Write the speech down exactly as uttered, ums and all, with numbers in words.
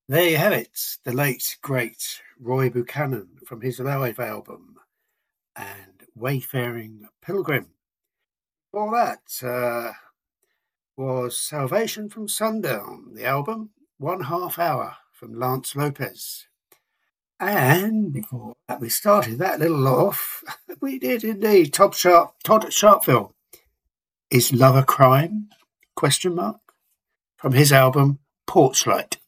There you have it, the late, great Roy Buchanan from his live album and Wayfaring Pilgrim. Before that uh, was Salvation from Sundown, the album, One Half Hour from Lance Lopez. And before that, we started that little off. We did indeed. Todd Sharp, Todd Sharpville. Is Love a Crime? Question mark. From his album Porchlight.